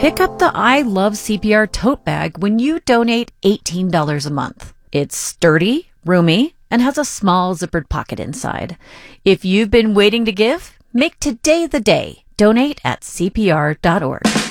Pick up the I Love CPR tote bag when you donate $18 a month. It's sturdy, roomy, and has a small zippered pocket inside. If you've been waiting to give, make today the day. Donate at CPR.org.